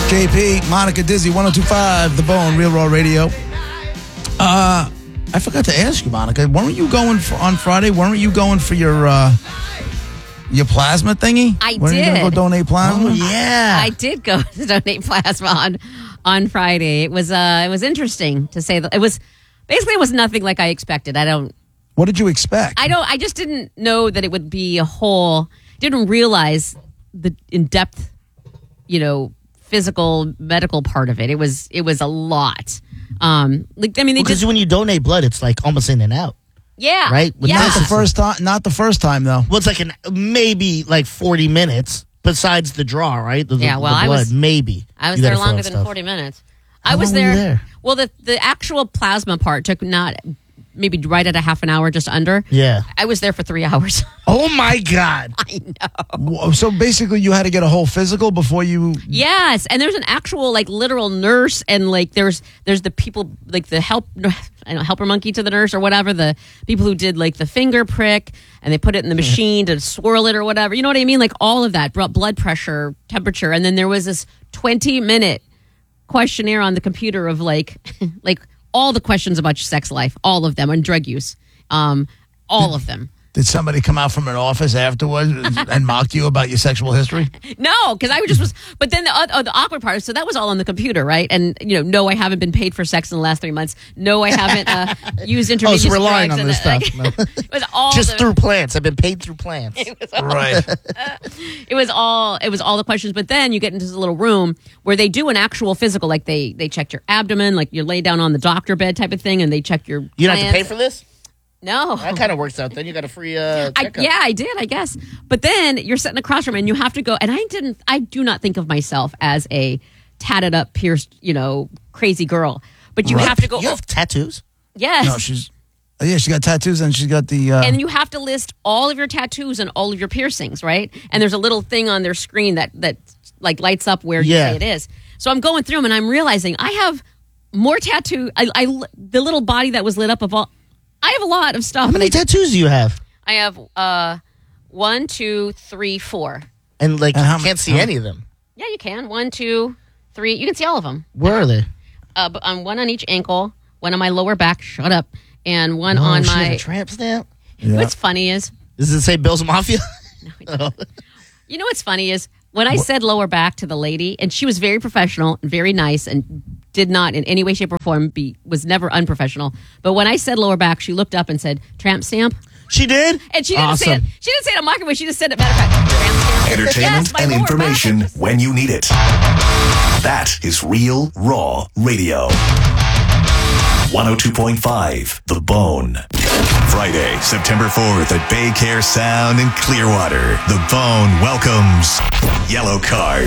JP, Monica Dizzy, 102.5, The Bone, Real Raw Radio. I forgot to ask you, Monica. Weren't you going on Friday? Weren't you going for your plasma thingy? I Weren't you did. going to go donate plasma? Oh, yeah. I did go to donate plasma on Friday. It was interesting to say that it was nothing like I expected. What did you expect? I just didn't know that it would be a whole. Didn't realize the in-depth, physical medical part of it. It was a lot. Because when you donate blood, it's like almost in and out. Yeah. Right? Yeah. Not the first time, though. Well, it's like maybe 40 minutes besides the draw, right? The blood, maybe. I was there longer than 40 minutes. How long were you there? Well, the actual plasma part took maybe right at a half an hour, just under. Yeah. I was there for 3 hours. Oh, my God. I know. So basically, you had to get a whole physical before you... Yes, and there's an actual, literal nurse, and, there's the people, the helper monkey to the nurse or whatever, the people who did, the finger prick, and they put it in the machine to swirl it or whatever. You know what I mean? All of that, blood pressure, temperature, and then there was this 20-minute questionnaire on the computer of, all the questions about your sex life, all of them, and drug use, all of them. Did somebody come out from an office afterwards and mocked you about your sexual history? No, because I just was. But then the awkward part. So that was all on the computer, right? And no, I haven't been paid for sex in the last 3 months. No, I haven't used intravenous so relying drugs on this stuff. It was all just through plants. I've been paid through plants. Right. It was all the questions. But then you get into this little room where they do an actual physical, they check your abdomen, you lay down on the doctor bed type of thing, and they check your. You don't have to pay for this? No. That kind of works out. Then you got a free checkup. I did, I guess. But then you're sitting across from him and you have to go. And I do not think of myself as a tatted up, pierced, crazy girl. But you have to go. You have tattoos? Yes. No, she got tattoos and she's got the... And you have to list all of your tattoos and all of your piercings, right? And there's a little thing on their screen that lights up where you say it is. So I'm going through them and I'm realizing I have more tattoo. The little body that was lit up of all... I have a lot of stuff. How many tattoos do you have? I have 1, 2, 3, 4. And you can't see any of them. Yeah, you can. 1, 2, 3. You can see all of them. Where are they? But one on each ankle, one on my lower back. Shut up. And one on she my... has a tramp stamp? Yeah. What's funny is... Does it say Bill's Mafia? No, it doesn't. You know what's funny is when I said lower back to the lady, and she was very professional and very nice and did not in any way, shape, or form was never unprofessional. But when I said lower back, she looked up and said, tramp stamp. She did? And she didn't say it. She didn't say it in a mocking way. She just said it. Matter of fact, tramp stamp. Entertainment Yes, and lower information back. when you need it. That is Real Raw Radio. 102.5 The Bone. Friday, September 4th at Bay Care Sound in Clearwater. The Bone welcomes Yellow Card.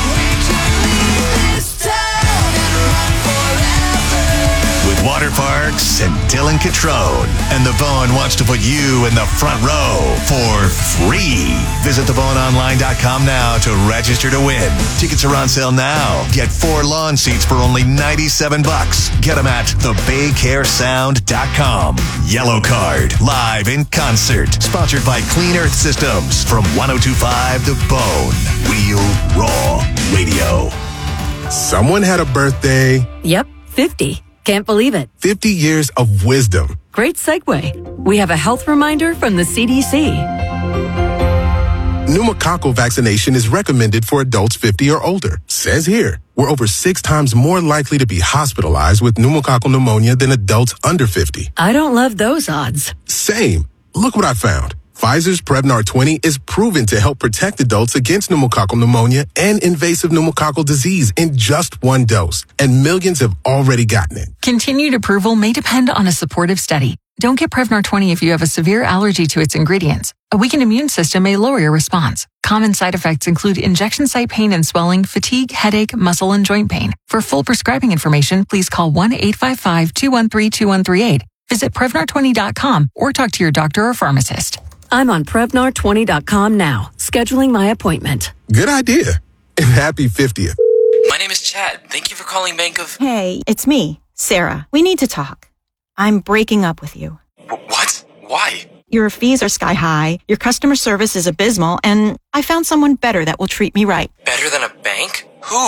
With Water Parks and Dylan Catrone. And The Bone wants to put you in the front row for free. Visit theboneonline.com now to register to win. Tickets are on sale now. Get 4 lawn seats for only $97. Get them at thebaycaresound.com. Yellow Card, live in concert. Sponsored by Clean Earth Systems from 102.5 The Bone. Real Raw Radio. Someone had a birthday. Yep, 50. Can't believe it. 50 years of wisdom. Great segue. We have a health reminder from the CDC. Pneumococcal vaccination is recommended for adults 50 or older. Says here, we're over 6 times more likely to be hospitalized with pneumococcal pneumonia than adults under 50. I don't love those odds. Same. Look what I found. Pfizer's Prevnar 20 is proven to help protect adults against pneumococcal pneumonia and invasive pneumococcal disease in just 1 dose, and millions have already gotten it. Continued approval may depend on a supportive study. Don't get Prevnar 20 if you have a severe allergy to its ingredients. A weakened immune system may lower your response. Common side effects include injection site pain and swelling, fatigue, headache, muscle, and joint pain. For full prescribing information, please call 1-855-213-2138. Visit Prevnar20.com or talk to your doctor or pharmacist. I'm on Prevnar20.com now, scheduling my appointment. Good idea. And happy 50th. My name is Chad. Thank you for calling Bank of... Hey, it's me, Sarah. We need to talk. I'm breaking up with you. What? Why? Your fees are sky high, your customer service is abysmal, and I found someone better that will treat me right. Better than a bank? Who?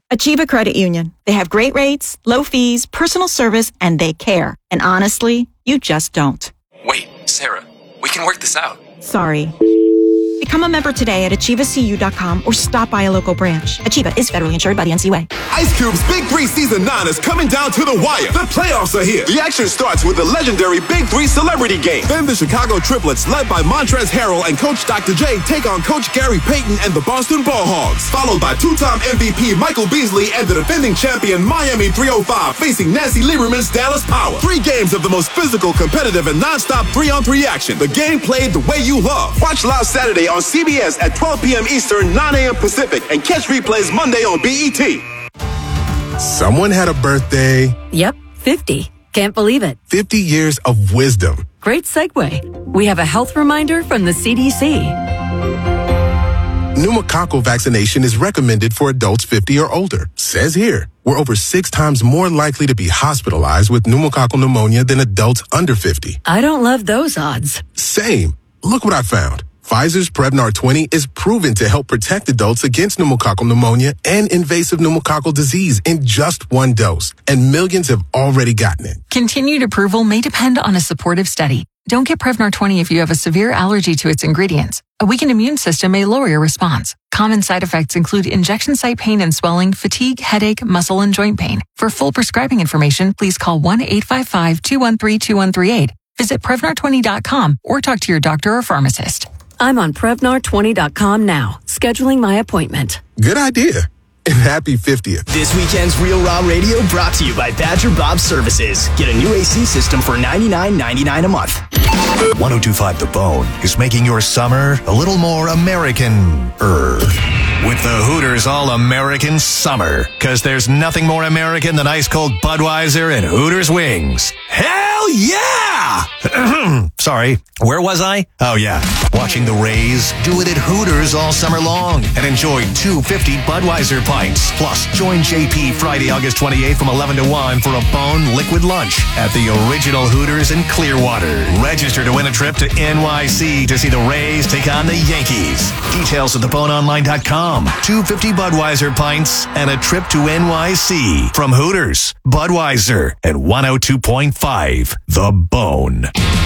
Achieva Credit Union. They have great rates, low fees, personal service, and they care. And honestly, you just don't. Wait, Sarah, we can work this out. Sorry. Become a member today at AchievaCU.com or stop by a local branch. Achieva is federally insured by the NCUA. Ice Cube's Big 3 Season 9 is coming down to the wire. The playoffs are here. The action starts with the legendary Big 3 Celebrity Game. Then the Chicago Triplets, led by Montrezl Harrell and Coach Dr. J, take on Coach Gary Payton and the Boston Ball Hogs. Followed by two-time MVP Michael Beasley and the defending champion Miami 305 facing Nancy Lieberman's Dallas Power. 3 games of the most physical, competitive, and non-stop 3-on-3 action. The game played the way you love. Watch live Saturday on CBS at 12 p.m. Eastern, 9 a.m. Pacific, and catch replays Monday on BET. Someone had a birthday. Yep, 50. Can't believe it. 50 years of wisdom. Great segue. We have a health reminder from the CDC. Pneumococcal vaccination is recommended for adults 50 or older. Says here, we're over 6 times more likely to be hospitalized with pneumococcal pneumonia than adults under 50. I don't love those odds. Same. Look what I found. Pfizer's Prevnar 20 is proven to help protect adults against pneumococcal pneumonia and invasive pneumococcal disease in just 1 dose, and millions have already gotten it. Continued approval may depend on a supportive study. Don't get Prevnar 20 if you have a severe allergy to its ingredients. A weakened immune system may lower your response. Common side effects include injection site pain and swelling, fatigue, headache, muscle, and joint pain. For full prescribing information, please call 1-855-213-2138. Visit Prevnar20.com or talk to your doctor or pharmacist. I'm on Prevnar20.com now, scheduling my appointment. Good idea. And happy 50th. This weekend's Real Raw Radio brought to you by Badger Bob Services. Get a new AC system for $99.99 a month. 102.5 The Bone is making your summer a little more American-er. With the Hooters All-American Summer. Because there's nothing more American than ice-cold Budweiser and Hooters wings. Hell yeah! Sorry, where was I? Oh yeah, watching the Rays do it at Hooters all summer long. And enjoy 250 Budweiser pints. Plus, join JP Friday, August 28th from 11 to 1 for a Bone Liquid Lunch at the original Hooters in Clearwater. Register to win a trip to NYC to see the Rays take on the Yankees. Details at theboneonline.com. 250 Budweiser pints and a trip to NYC from Hooters, Budweiser, and 102.5 The Bone.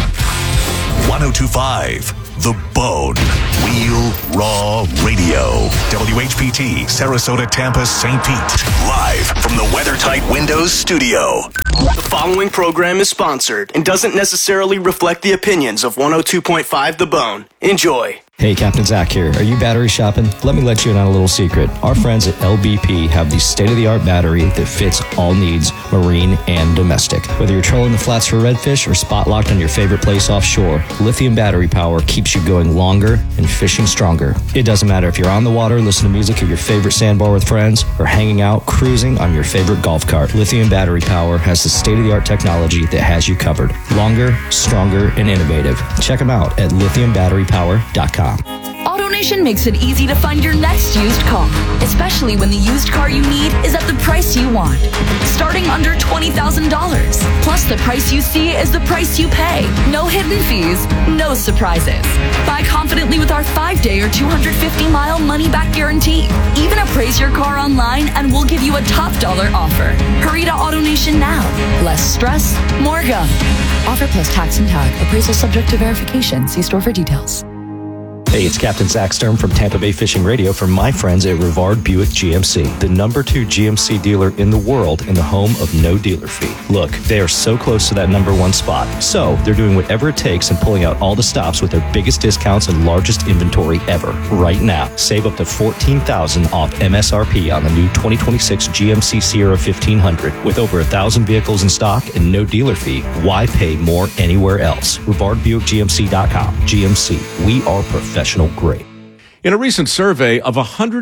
102.5 The Bone. Real Raw Radio. WHPT, Sarasota, Tampa, St. Pete. Live from the WeatherTight Windows studio. The following program is sponsored and doesn't necessarily reflect the opinions of 102.5 The Bone. Enjoy. Hey, Captain Zach here. Are you battery shopping? Let me let you in on a little secret. Our friends at LBP have the state-of-the-art battery that fits all needs, marine and domestic. Whether you're trolling the flats for redfish or spot locked on your favorite place offshore, lithium battery power keeps you going longer and fishing stronger. It doesn't matter if you're on the water, listening to music at your favorite sandbar with friends, or hanging out, cruising on your favorite golf cart. Lithium battery power has the state-of-the-art technology that has you covered. Longer, stronger, and innovative. Check them out at lithiumbatterypower.com. AutoNation makes it easy to find your next used car, especially when the used car you need is at the price you want. Starting under $20,000. Plus, the price you see is the price you pay. No hidden fees, no surprises. Buy confidently with our 5-day or 250-mile money-back guarantee. Even appraise your car online and we'll give you a top dollar offer. Hurry to AutoNation now. Less stress, more go. Offer plus tax and tag. Appraisal subject to verification. See store for details. Hey, it's Captain Zach Sturm from Tampa Bay Fishing Radio from my friends at Rivard Buick GMC, the #2 GMC dealer in the world and the home of no dealer fee. Look, they are so close to that #1 spot. So they're doing whatever it takes and pulling out all the stops with their biggest discounts and largest inventory ever right now. Save up to $14,000 off MSRP on the new 2026 GMC Sierra 1500. With over 1,000 vehicles in stock and no dealer fee, why pay more anywhere else? RivardBuickGMC.com. GMC, we are professional grade. In a recent survey of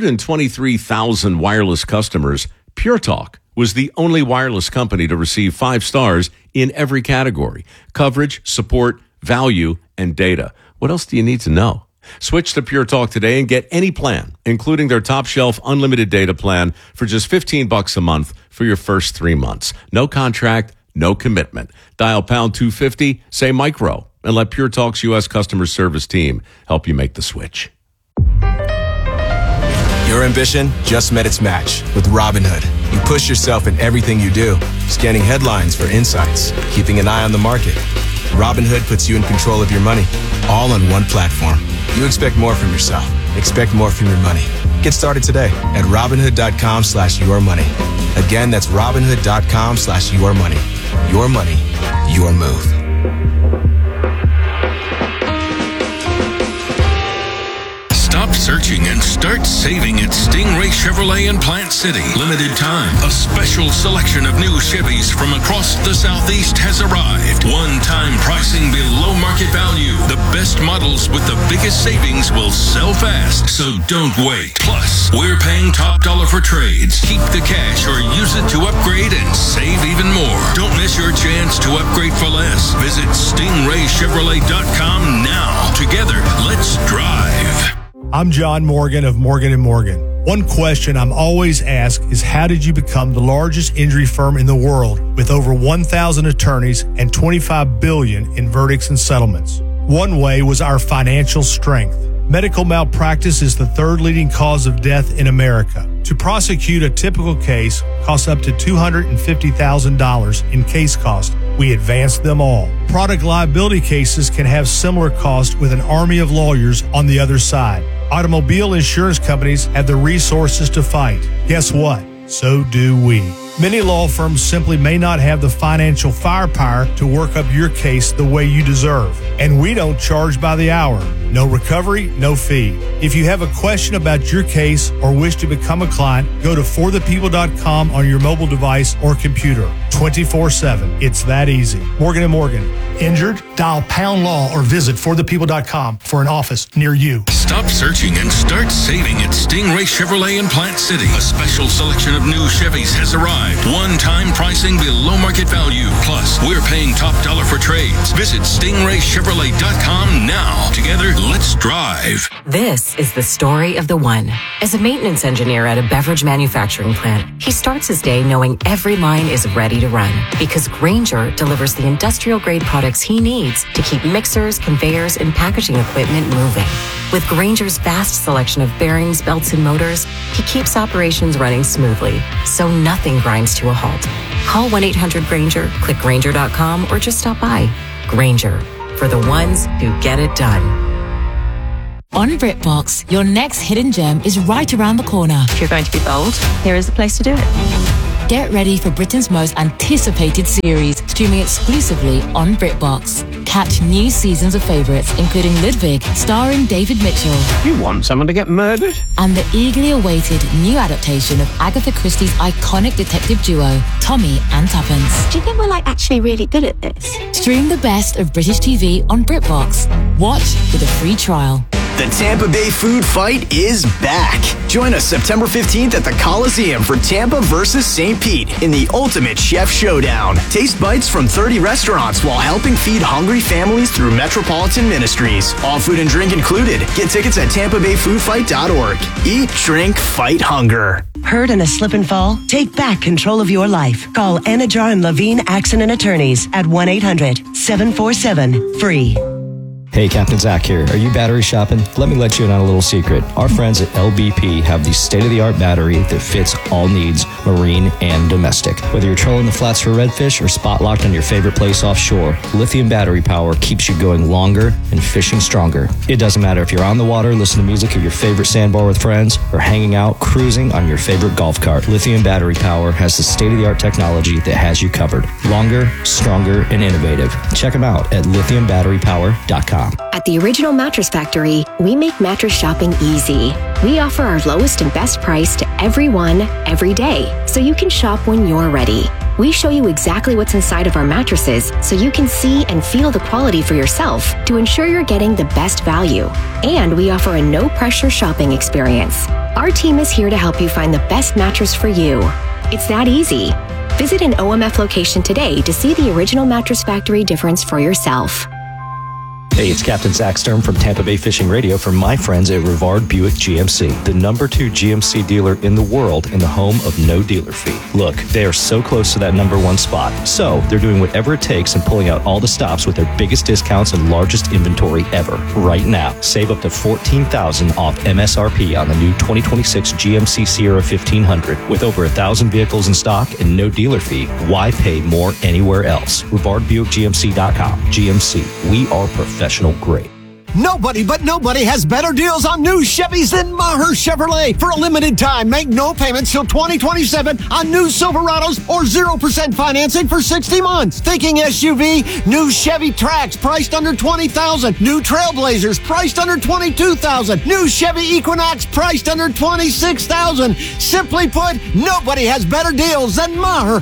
123,000 wireless customers, Pure Talk was the only wireless company to receive 5 stars in every category: coverage, support, value, and data. What else do you need to know? Switch to Pure Talk today and get any plan, including their top shelf unlimited data plan for just $15 a month for your first 3 months. No contract, no commitment. Dial pound 250, say micro, and let Pure Talk's U.S. customer service team help you make the switch. Your ambition just met its match with Robinhood. You push yourself in everything you do, scanning headlines for insights, keeping an eye on the market. Robinhood puts you in control of your money, all on one platform. You expect more from yourself. Expect more from your money. Get started today at Robinhood.com/yourmoney. Again, that's Robinhood.com/yourmoney. Your money, your move. Stop searching and start saving at Stingray Chevrolet in Plant City. Limited time. A special selection of new Chevys from across the Southeast has arrived. One-time pricing below market value. The best models with the biggest savings will sell fast, so don't wait. Plus, we're paying top dollar for trades. Keep the cash or use it to upgrade and save even more. Don't miss your chance to upgrade for less. Visit StingrayChevrolet.com now. Together, let's drive. I'm John Morgan of Morgan & Morgan. One question I'm always asked is, how did you become the largest injury firm in the world with over 1,000 attorneys and $25 billion in verdicts and settlements? One way was our financial strength. Medical malpractice is the third leading cause of death in America. To prosecute a typical case costs up to $250,000 in case cost. We advanced them all. Product liability cases can have similar costs with an army of lawyers on the other side. Automobile insurance companies have the resources to fight. Guess what? So do we. Many law firms simply may not have the financial firepower to work up your case the way you deserve. And we don't charge by the hour. No recovery, no fee. If you have a question about your case or wish to become a client, go to forthepeople.com on your mobile device or computer. 24/7. It's that easy. Morgan & Morgan. Injured? Dial pound law or visit forthepeople.com for an office near you. Stop searching and start saving at Stingray Chevrolet in Plant City. A special selection of new Chevys has arrived. One-time pricing below market value. Plus, we're paying top dollar for trades. Visit StingrayChevrolet.com now. Together, let's drive. This is the story of the one. As a maintenance engineer at a beverage manufacturing plant, he starts his day knowing every line is ready to run because Grainger delivers the industrial-grade products he needs to keep mixers, conveyors, and packaging equipment moving. With Grainger's vast selection of bearings, belts, and motors, he keeps operations running smoothly, so nothing grinds to a halt. Call 1-800-GRAINGER, click Grainger.com, or just stop by. Grainger, for the ones who get it done. On BritBox, your next hidden gem is right around the corner. If you're going to be bold, here is the place to do it. Get ready for Britain's most anticipated series, streaming exclusively on BritBox. Catch new seasons of favourites, including Ludwig, starring David Mitchell. You want someone to get murdered? And the eagerly awaited new adaptation of Agatha Christie's iconic detective duo, Tommy and Tuppence. Do you think we're actually really good at this? Stream the best of British TV on BritBox. Watch with a free trial. The Tampa Bay Food Fight is back. Join us September 15th at the Coliseum for Tampa versus St. Pete in the Ultimate Chef Showdown. Taste bites from 30 restaurants while helping feed hungry families through Metropolitan Ministries. All food and drink included. Get tickets at TampaBayFoodFight.org. Eat, drink, fight hunger. Hurt in a slip and fall? Take back control of your life. Call Anajar and Levine Accident Attorneys at 1-800-747-FREE. Hey, Captain Zach here. Are you battery shopping? Let me let you in on a little secret. Our friends at LBP have the state-of-the-art battery that fits all needs, marine and domestic. Whether you're trolling the flats for redfish or spot-locked on your favorite place offshore, lithium battery power keeps you going longer and fishing stronger. It doesn't matter if you're on the water, listening to music at your favorite sandbar with friends, or hanging out, cruising on your favorite golf cart. Lithium battery power has the state-of-the-art technology that has you covered. Longer, stronger, and innovative. Check them out at lithiumbatterypower.com. At the Original Mattress Factory, we make mattress shopping easy. We offer our lowest and best price to everyone, every day, so you can shop when you're ready. We show you exactly what's inside of our mattresses so you can see and feel the quality for yourself to ensure you're getting the best value. And we offer a no-pressure shopping experience. Our team is here to help you find the best mattress for you. It's that easy. Visit an OMF location today to see the Original Mattress Factory difference for yourself. Hey, it's Captain Zach Sturm from Tampa Bay Fishing Radio for my friends at Rivard Buick GMC, the number 2 GMC dealer in the world and the home of no dealer fee. Look, they are so close to that number 1 spot, so they're doing whatever it takes and pulling out all the stops with their biggest discounts and largest inventory ever. Right now, save up to $14,000 off MSRP on the new 2026 GMC Sierra 1500. With over 1,000 vehicles in stock and no dealer fee, why pay more anywhere else? RivardBuickGMC.com. GMC, we are professional grade. Nobody has better deals on new Chevys than Maher Chevrolet. For a limited time, make no payments till 2027 on new Silverados or 0% financing for 60 months. Thinking SUV? New Chevy Trax priced under $20,000. New Trailblazers priced under $22,000. New Chevy Equinox priced under $26,000. Simply put, nobody has better deals than Maher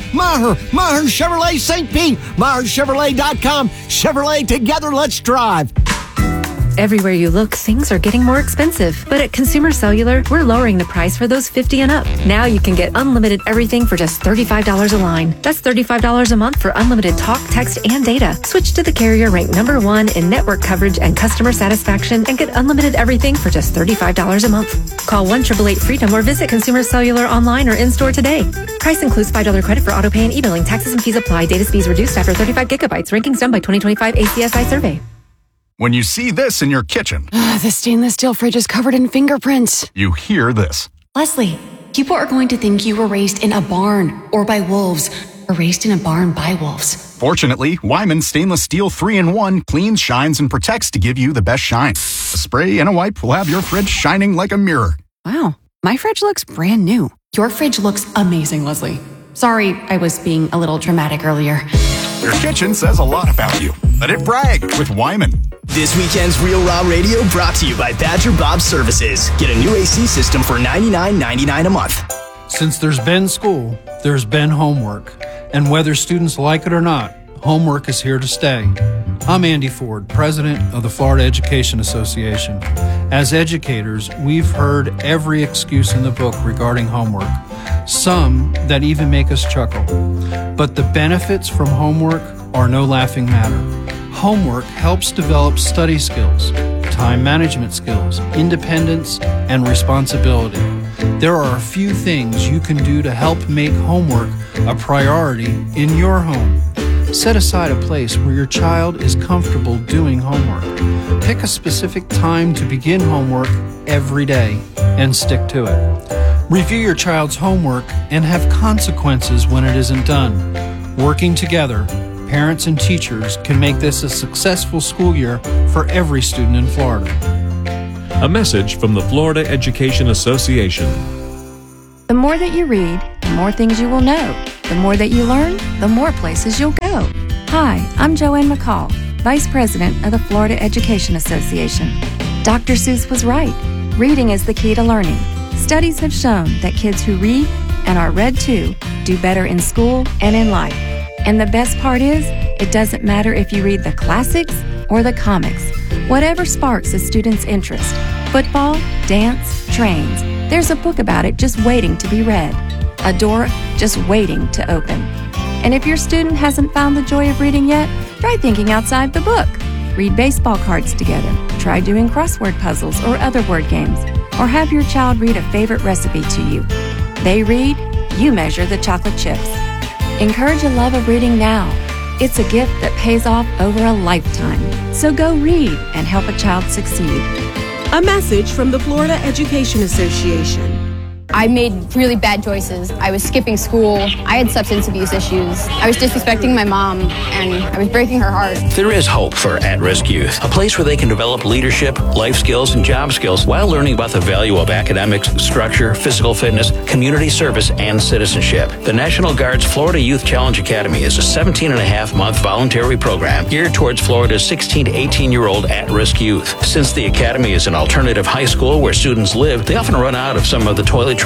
Chevrolet St. Pete. MaherChevrolet.com. Chevrolet, together, let's drive. Everywhere you look, things are getting more expensive. But at Consumer Cellular, we're lowering the price for those 50 and up. Now you can get unlimited everything for just $35 a line. That's $35 a month for unlimited talk, text, and data. Switch to the carrier ranked number 1 in network coverage and customer satisfaction and get unlimited everything for just $35 a month. Call 1-888-FREEDOM or visit Consumer Cellular online or in-store today. Price includes $5 credit for auto pay and e-billing. Taxes and fees apply. Data speeds reduced after 35 gigabytes. Rankings done by 2025 ACSI survey. When you see this in your kitchen, the stainless steel fridge is covered in fingerprints. You hear this. Leslie, people are going to think you were raised in a barn or by wolves or raised in a barn by wolves. Fortunately, Wyman Stainless Steel 3-in-1 cleans, shines, and protects to give you the best shine. A spray and a wipe will have your fridge shining like a mirror. Wow, my fridge looks brand new. Your fridge looks amazing, Leslie. Sorry, I was being a little dramatic earlier. Your kitchen says a lot about you. Let it brag with Wyman. This weekend's Real Raw Radio brought to you by Badger Bob Services. Get a new AC system for $99.99 a month. Since there's been school, there's been homework. And whether students like it or not, homework is here to stay. I'm Andy Ford, president of the Florida Education Association. As educators, we've heard every excuse in the book regarding homework, some that even make us chuckle. But the benefits from homework are no laughing matter. Homework helps develop study skills, time management skills, independence, and responsibility. There are a few things you can do to help make homework a priority in your home. Set aside a place where your child is comfortable doing homework. Pick a specific time to begin homework every day and stick to it. Review your child's homework and have consequences when it isn't done. Working together, parents and teachers can make this a successful school year for every student in Florida. A message from the Florida Education Association. The more that you read, the more things you will know. The more that you learn, the more places you'll go. Hi, I'm Joanne McCall, Vice President of the Florida Education Association. Dr. Seuss was right. Reading is the key to learning. Studies have shown that kids who read and are read to do better in school and in life. And the best part is, it doesn't matter if you read the classics or the comics. Whatever sparks a student's interest, football, dance, trains, there's a book about it just waiting to be read. A door just waiting to open. And if your student hasn't found the joy of reading yet, try thinking outside the book. Read baseball cards together. Try doing crossword puzzles or other word games. Or have your child read a favorite recipe to you. They read, you measure the chocolate chips. Encourage a love of reading now. It's a gift that pays off over a lifetime. So go read and help a child succeed. A message from the Florida Education Association. I made really bad choices. I was skipping school. I had substance abuse issues. I was disrespecting my mom, and I was breaking her heart. There is hope for at-risk youth, a place where they can develop leadership, life skills, and job skills while learning about the value of academics, structure, physical fitness, community service, and citizenship. The National Guard's Florida Youth Challenge Academy is a 17.5-month voluntary program geared towards Florida's 16 to 18-year-old at-risk youth. Since the academy is an alternative high school where students live, they often run out of some of the toiletries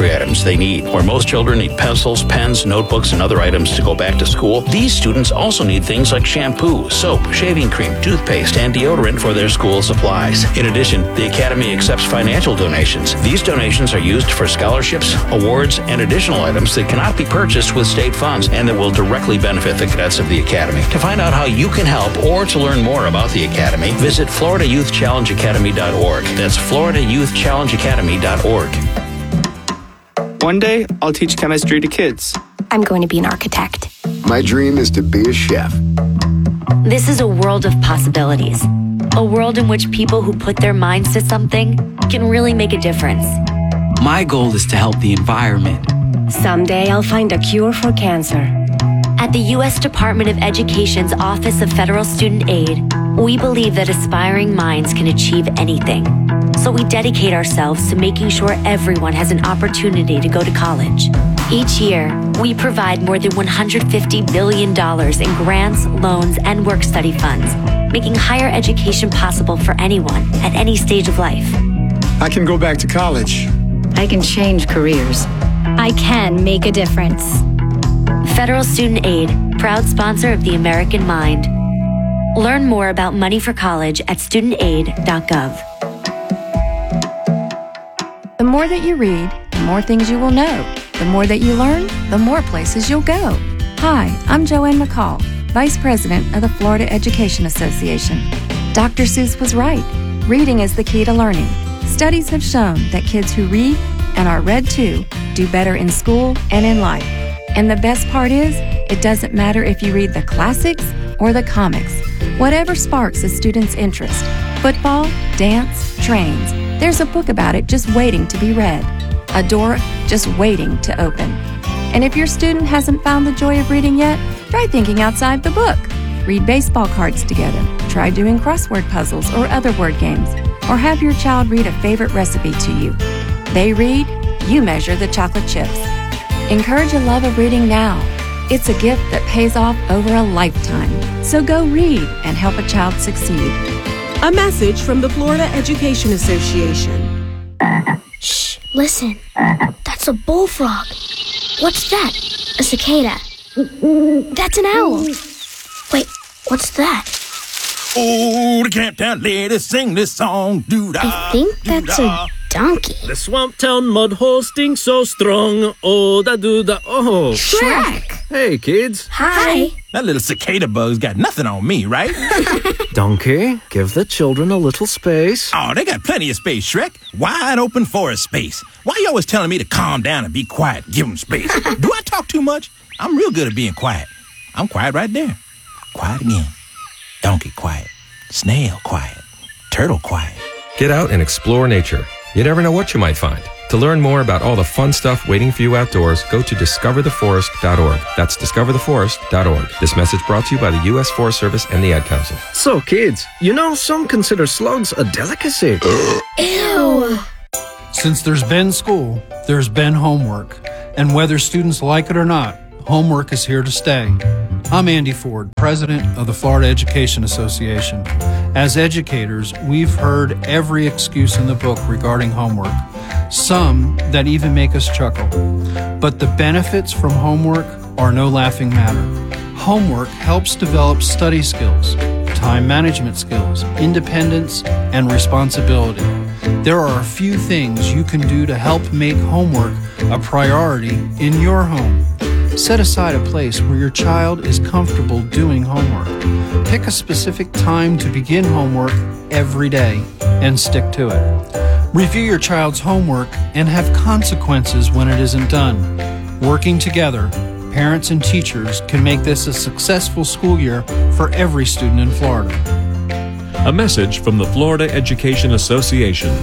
elementary items they need. Where most children need pencils, pens, notebooks, and other items to go back to school, these students also need things like shampoo, soap, shaving cream, toothpaste, and deodorant for their school supplies. In addition, the Academy accepts financial donations. These donations are used for scholarships, awards, and additional items that cannot be purchased with state funds and that will directly benefit the cadets of the Academy. To find out how you can help or to learn more about the Academy, visit FloridaYouthChallengeAcademy.org. That's FloridaYouthChallengeAcademy.org. One day, I'll teach chemistry to kids. I'm going to be an architect. My dream is to be a chef. This is a world of possibilities. A world in which people who put their minds to something can really make a difference. My goal is to help the environment. Someday I'll find a cure for cancer. At the U.S. Department of Education's Office of Federal Student Aid, we believe that aspiring minds can achieve anything. So we dedicate ourselves to making sure everyone has an opportunity to go to college. Each year, we provide more than $150 billion in grants, loans, and work-study funds, making higher education possible for anyone at any stage of life. I can go back to college. I can change careers. I can make a difference. Federal Student Aid, proud sponsor of the American Mind. Learn more about money for college at studentaid.gov. The more that you read, the more things you will know. The more that you learn, the more places you'll go. Hi, I'm Joanne McCall, Vice President of the Florida Education Association. Dr. Seuss was right. Reading is the key to learning. Studies have shown that kids who read and are read to do better in school and in life. And the best part is, it doesn't matter if you read the classics or the comics. Whatever sparks a student's interest, football, dance, trains, there's a book about it just waiting to be read. A door just waiting to open. And if your student hasn't found the joy of reading yet, try thinking outside the book. Read baseball cards together. Try doing crossword puzzles or other word games. Or have your child read a favorite recipe to you. They read, you measure the chocolate chips. Encourage a love of reading now. It's a gift that pays off over a lifetime. So go read and help a child succeed. A message from the Florida Education Association. Shh, listen. That's a bullfrog. What's that? A cicada. That's an owl. Wait, what's that? Oh, the Camptown ladies sing this song. I think that's a donkey. The Swamptown mud hole stinks so strong. Oh, da do da oh. Shrek! Hey, kids. Hi. That little cicada bug's got nothing on me, right? Donkey, give the children a little space. Oh, they got plenty of space, Shrek. Wide open forest space. Why you always telling me to calm down and be quiet? Give them space. Do I talk too much? I'm real good at being quiet. I'm quiet right there. Quiet again. Donkey quiet. Snail quiet. Turtle quiet. Get out and explore nature. You never know what you might find. To learn more about all the fun stuff waiting for you outdoors, go to discovertheforest.org. That's discovertheforest.org. This message brought to you by the U.S. Forest Service and the Ad Council. So, kids, you know some consider slugs a delicacy. Ew! Since there's been school, there's been homework. And whether students like it or not, homework is here to stay. I'm Andy Ford, President of the Florida Education Association. As educators, we've heard every excuse in the book regarding homework, some that even make us chuckle. But the benefits from homework are no laughing matter. Homework helps develop study skills, time management skills, independence, and responsibility. There are a few things you can do to help make homework a priority in your home. Set aside a place where your child is comfortable doing homework. Pick a specific time to begin homework every day and stick to it. Review your child's homework and have consequences when it isn't done. Working together, parents and teachers can make this a successful school year for every student in Florida. A message from the Florida Education Association.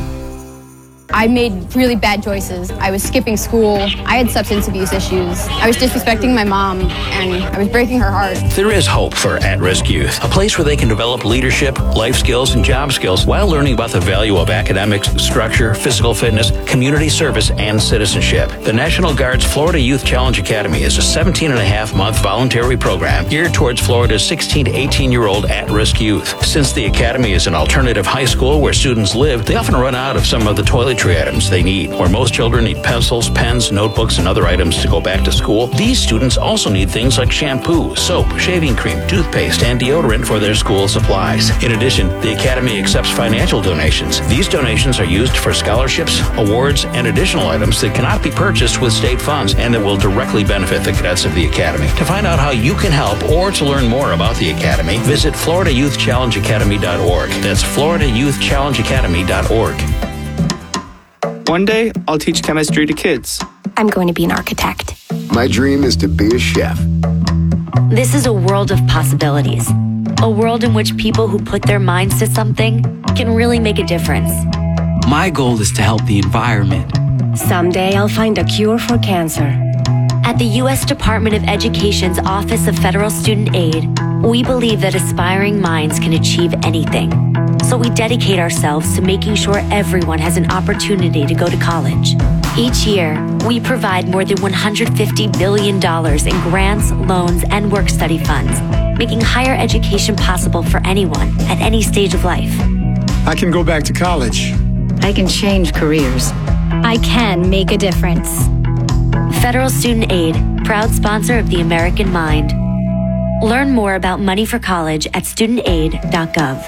I made really bad choices. I was skipping school. I had substance abuse issues. I was disrespecting my mom, and I was breaking her heart. There is hope for at-risk youth, a place where they can develop leadership, life skills, and job skills while learning about the value of academics, structure, physical fitness, community service, and citizenship. The National Guard's Florida Youth Challenge Academy is a 17-and-a-half-month voluntary program geared towards Florida's 16 to 18-year-old at-risk youth. Since the academy is an alternative high school where students live, they often run out of some of the toiletries elementary items they need. Where most children need pencils, pens, notebooks, and other items to go back to school, these students also need things like shampoo, soap, shaving cream, toothpaste, and deodorant for their school supplies. In addition, the Academy accepts financial donations. These donations are used for scholarships, awards, and additional items that cannot be purchased with state funds and that will directly benefit the cadets of the Academy. To find out how you can help or to learn more about the Academy, visit FloridaYouthChallengeAcademy.org. That's FloridaYouthChallengeAcademy.org. One day, I'll teach chemistry to kids. I'm going to be an architect. My dream is to be a chef. This is a world of possibilities. A world in which people who put their minds to something can really make a difference. My goal is to help the environment. Someday I'll find a cure for cancer. At the U.S. Department of Education's Office of Federal Student Aid, we believe that aspiring minds can achieve anything. So we dedicate ourselves to making sure everyone has an opportunity to go to college. Each year, we provide more than $150 billion in grants, loans, and work-study funds, making higher education possible for anyone at any stage of life. I can go back to college. I can change careers. I can make a difference. Federal Student Aid, proud sponsor of the American Mind. Learn more about money for college at studentaid.gov.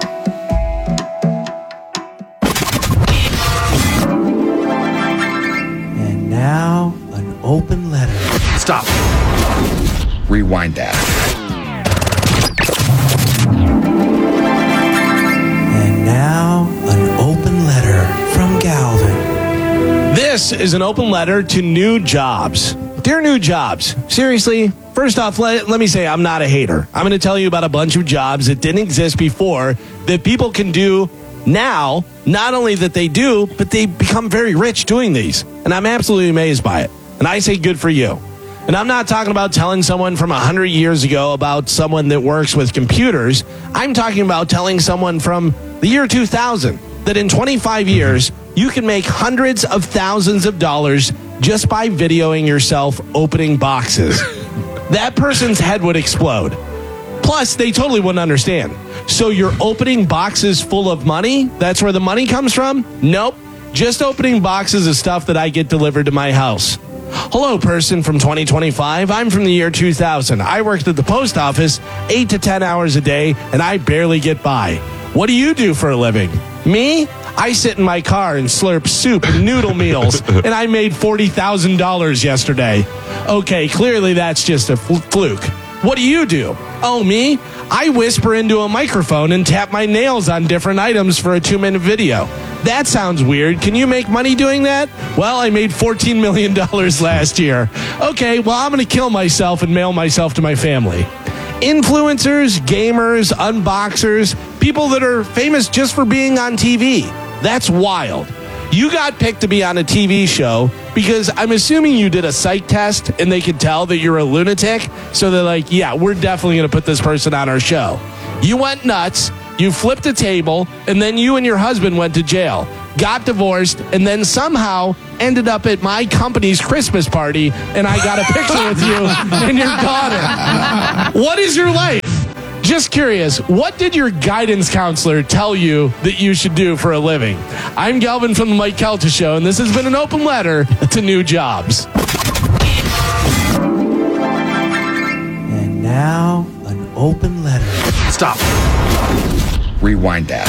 And now, an open letter. Stop. Rewind that. And now, an open letter from Galvin. This is an open letter to new jobs. Dear new jobs, seriously, first off, let me say I'm not a hater. I'm going to tell you about a bunch of jobs that didn't exist before that people can do now. Not only that they do, but they become very rich doing these. And I'm absolutely amazed by it. And I say good for you. And I'm not talking about telling someone from 100 years ago about someone that works with computers. I'm talking about telling someone from the year 2000 that in 25 years, you can make hundreds of thousands of dollars just by videoing yourself opening boxes. That person's head would explode. Plus, they totally wouldn't understand. So you're opening boxes full of money? That's where the money comes from? Nope. Just opening boxes of stuff that I get delivered to my house. Hello, person from 2025. I'm from the year 2000. I worked at the post office 8 to 10 hours a day, and I barely get by. What do you do for a living? Me? I sit in my car and slurp soup and noodle meals, and I made $40,000 yesterday. Okay, clearly that's just a fluke. What do you do? Oh, me? I whisper into a microphone and tap my nails on different items for a 2-minute video. That sounds weird. Can you make money doing that? Well, I made $14 million last year. Okay, well, I'm going to kill myself and mail myself to my family. Influencers, gamers, unboxers, people that are famous just for being on TV. That's wild. You got picked to be on a TV show because I'm assuming you did a psych test and they could tell that you're a lunatic. So they're like, yeah, we're definitely going to put this person on our show. You went nuts, you flipped a table, and then you and your husband went to jail, got divorced, and then somehow ended up at my company's Christmas party, and I got a picture with you and your daughter. What is your life? Just curious, what did your guidance counselor tell you that you should do for a living? I'm Galvin from the Mike Kelta Show, and this has been an open letter to new jobs. And now, an open letter. Stop. Rewind that.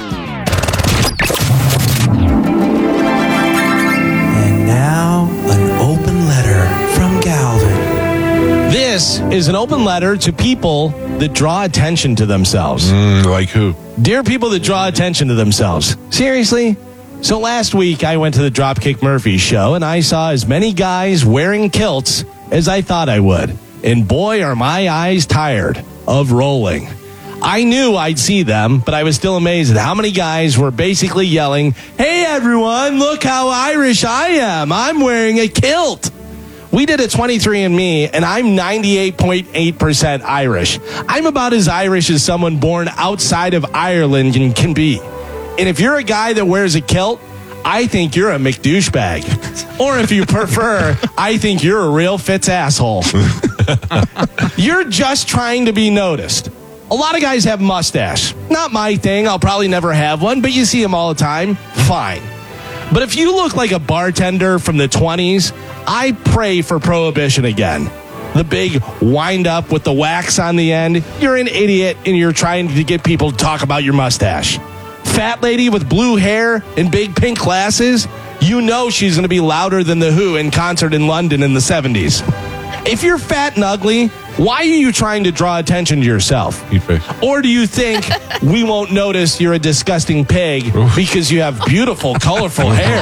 And now, an open letter from Galvin. This is an open letter to people that draw attention to themselves. Like who? Dear people that draw attention to themselves. Seriously? So last week, I went to the Dropkick Murphys show, and I saw as many guys wearing kilts as I thought I would. And boy, are my eyes tired of rolling. I knew I'd see them, but I was still amazed at how many guys were basically yelling, "Hey everyone, look how Irish I am. I'm wearing a kilt." We did a 23andMe, and I'm 98.8% Irish. I'm about as Irish as someone born outside of Ireland can be. And if you're a guy that wears a kilt, I think you're a McDouchebag. Or if you prefer, I think you're a real Fitz asshole. You're just trying to be noticed. A lot of guys have mustache. Not my thing. I'll probably never have one, but you see them all the time. Fine. But if you look like a bartender from the 20s, I pray for Prohibition again. The big wind up with the wax on the end. You're an idiot and you're trying to get people to talk about your mustache. Fat lady with blue hair and big pink glasses, you know she's going to be louder than The Who in concert in London in the 70s. If you're fat and ugly, why are you trying to draw attention to yourself? Or do you think we won't notice you're a disgusting pig because you have beautiful, colorful hair?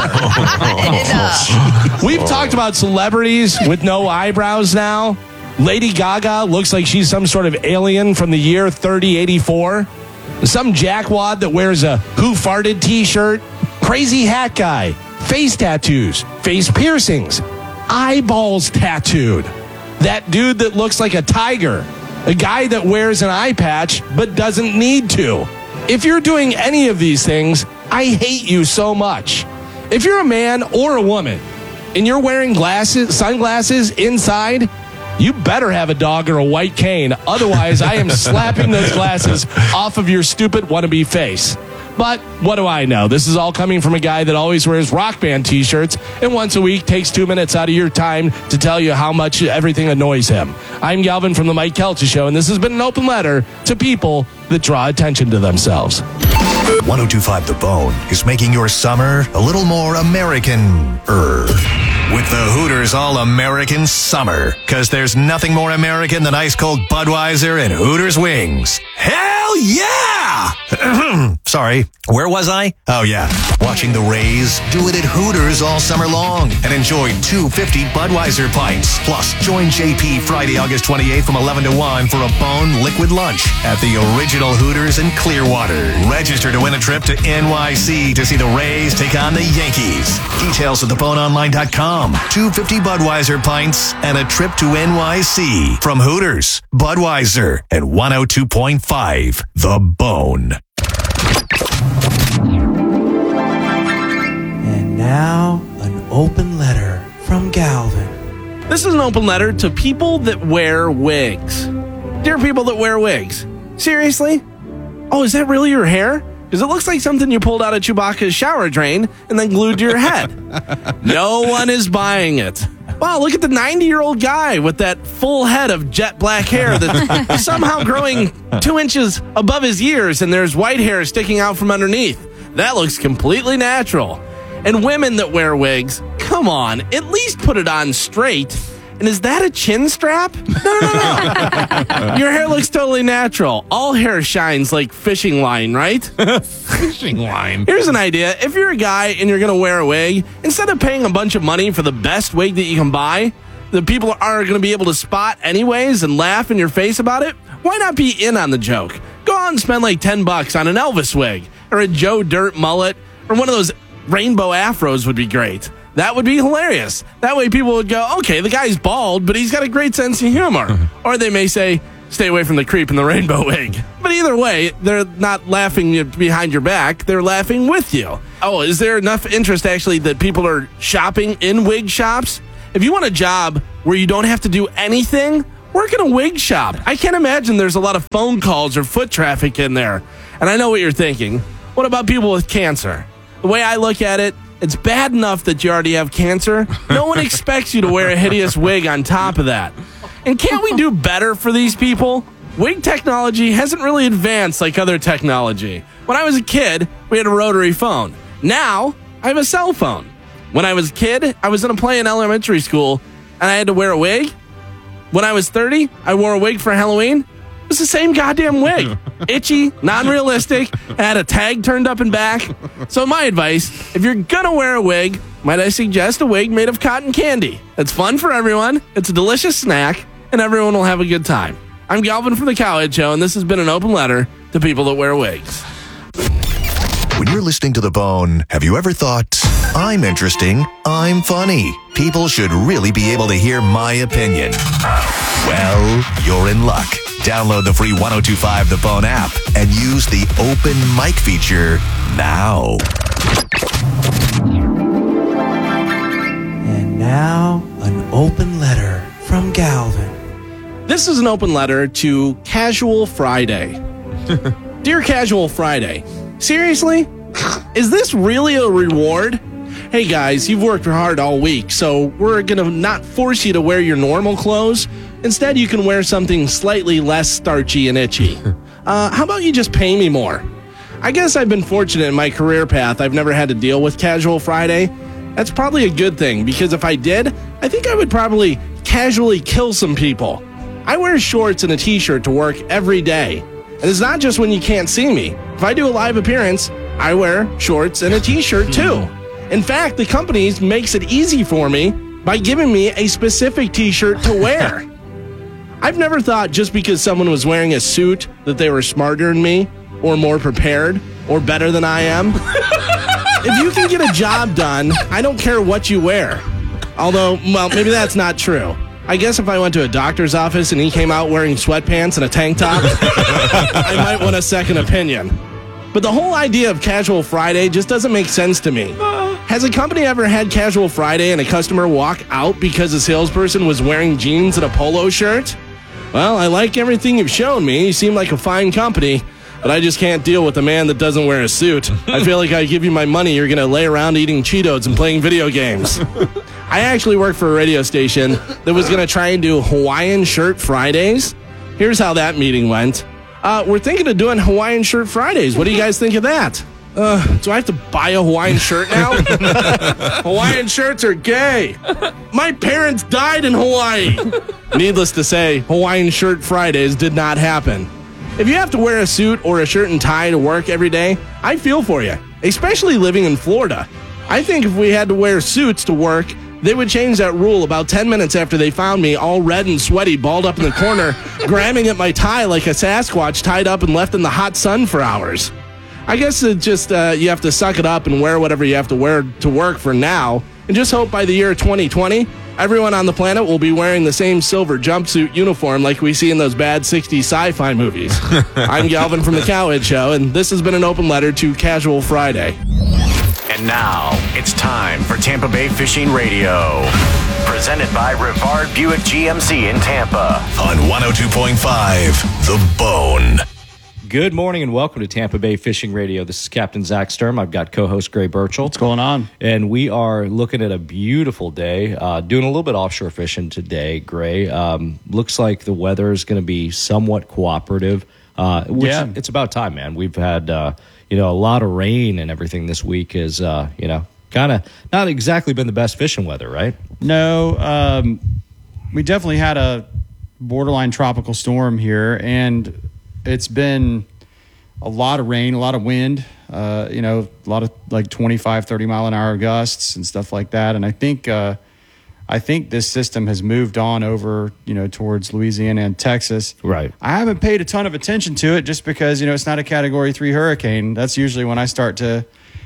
We've talked about celebrities with no eyebrows now. Lady Gaga looks like she's some sort of alien from the year 3084. Some jackwad that wears a Who Farted t-shirt. Crazy hat guy. Face tattoos. Face piercings. Eyeballs tattooed. That dude that looks like a tiger. A guy that wears an eye patch but doesn't need to. If you're doing any of these things, I hate you so much. If you're a man or a woman and you're wearing sunglasses inside, you better have a dog or a white cane. Otherwise, I am slapping those glasses off of your stupid wannabe face. But what do I know? This is all coming from a guy that always wears Rock Band t-shirts and once a week takes 2 minutes out of your time to tell you how much everything annoys him. I'm Galvin from The Mike Kelce Show, and this has been an open letter to people that draw attention to themselves. 102.5 The Bone is making your summer a little more American-er. With the Hooters All-American Summer. Because there's nothing more American than ice-cold Budweiser and Hooters wings. Hell yeah! Sorry, where was I? Oh yeah, watching the Rays do it at Hooters all summer long. And enjoy 250 Budweiser pints. Plus, join JP Friday, August 28th from 11 to 1 for a Bone Liquid Lunch at the original Hooters in Clearwater. Register to win a trip to NYC to see the Rays take on the Yankees. Details at theboneonline.com. 250 Budweiser pints and a trip to NYC from Hooters, Budweiser, and 102.5 The Bone. And now, an open letter from Galvin. This is an open letter to people that wear wigs. Dear people that wear wigs, seriously? Oh, is that really your hair? Because it looks like something you pulled out of Chewbacca's shower drain and then glued to your head. No one is buying it. Wow, look at the 90-year-old guy with that full head of jet black hair that's somehow growing 2 inches above his ears, and there's white hair sticking out from underneath. That looks completely natural. And women that wear wigs, come on, at least put it on straight. And is that a chin strap? No. Your hair looks totally natural. All hair shines like fishing line, right? Fishing line. Here's an idea. If you're a guy and you're going to wear a wig, instead of paying a bunch of money for the best wig that you can buy, that people are going to be able to spot anyways and laugh in your face about it, why not be in on the joke? Go out and spend like $10 on an Elvis wig or a Joe Dirt mullet or one of those rainbow afros would be great. That would be hilarious. That way people would go, okay, the guy's bald, but he's got a great sense of humor. Or they may say, stay away from the creep in the rainbow wig. But either way, they're not laughing behind your back. They're laughing with you. Oh, is there enough interest actually that people are shopping in wig shops? If you want a job where you don't have to do anything, work in a wig shop. I can't imagine there's a lot of phone calls or foot traffic in there. And I know what you're thinking. What about people with cancer? The way I look at it, it's bad enough that you already have cancer. No one expects you to wear a hideous wig on top of that. And can't we do better for these people? Wig technology hasn't really advanced like other technology. When I was a kid, we had a rotary phone. Now, I have a cell phone. When I was a kid, I was in a play in elementary school, and I had to wear a wig. When I was 30, I wore a wig for Halloween. It was the same goddamn wig. Itchy, non-realistic, had a tag turned up and back. So my advice, if you're gonna wear a wig, might I suggest a wig made of cotton candy? It's fun for everyone, it's a delicious snack, and everyone will have a good time. I'm Galvin from The Cowhead Show, and this has been an open letter to people that wear wigs. When you're listening to The Bone, have you ever thought, I'm interesting, I'm funny. People should really be able to hear my opinion. Well, you're in luck. Download the free 102.5 The Bone app and use the open mic feature now. And now, an open letter from Galvin. This is an open letter to Casual Friday. Dear Casual Friday, seriously? Is this really a reward? hey guys, you've worked hard all week, so we're going to not force you to wear your normal clothes. Instead, you can wear something slightly less starchy and itchy. How about you just pay me more? I guess I've been fortunate in my career path. I've never had to deal with Casual Friday. That's probably a good thing, because if I did, I think I would probably casually kill some people. I wear shorts and a t-shirt to work every day. And it's not just when you can't see me. If I do a live appearance, I wear shorts and a t-shirt too. In fact, the company makes it easy for me by giving me a specific t-shirt to wear. I've never thought just because someone was wearing a suit that they were smarter than me, or more prepared, or better than I am. If you can get a job done, I don't care what you wear. Although, well, maybe that's not true. I guess if I went to a doctor's office and he came out wearing sweatpants and a tank top, I might want a second opinion. But the whole idea of Casual Friday just doesn't make sense to me. Has a company ever had Casual Friday and a customer walk out because the salesperson was wearing jeans and a polo shirt? Well, I like everything you've shown me. You seem like a fine company, but I just can't deal with a man that doesn't wear a suit. I feel like I give you my money, you're going to lay around eating Cheetos and playing video games. I actually worked for a radio station that was going to try and do Hawaiian Shirt Fridays. Here's how that meeting went. We're thinking of doing Hawaiian Shirt Fridays. What do you guys think of that? Do I have to buy a Hawaiian shirt now? Hawaiian shirts are gay. My parents died in Hawaii. Needless to say, Hawaiian Shirt Fridays did not happen. If you have to wear a suit or a shirt and tie to work every day, I feel for you, especially living in Florida. I think if we had to wear suits to work, they would change that rule about 10 minutes after they found me all red and sweaty, balled up in the corner, grabbing at my tie like a Sasquatch tied up and left in the hot sun for hours. I guess it just you have to suck it up and wear whatever you have to wear to work for now, and just hope by the year 2020, everyone on the planet will be wearing the same silver jumpsuit uniform like we see in those bad 60s sci-fi movies. I'm Galvin from The Cowhead Show, and this has been an open letter to Casual Friday. And now, it's time for Tampa Bay Fishing Radio. Presented by Rivard Buick GMC in Tampa on 102.5 The Bone. Good morning and welcome to Tampa Bay Fishing Radio. This is Captain Zach Sturm. I've got co-host Gray Burchell. What's going on? And we are looking at a beautiful day, doing a little bit offshore fishing today, Gray. Looks like the weather is going to be somewhat cooperative, which it's about time, man. We've had a lot of rain and everything this week is, kind of not exactly been the best fishing weather, right? No, we definitely had a borderline tropical storm here, and it's been a lot of rain, a lot of wind, a lot of like 25, 30 mile an hour gusts and stuff like that. And I think this system has moved on over, towards Louisiana and Texas. Right. I haven't paid a ton of attention to it just because, it's not a Category 3 hurricane. That's usually when I start to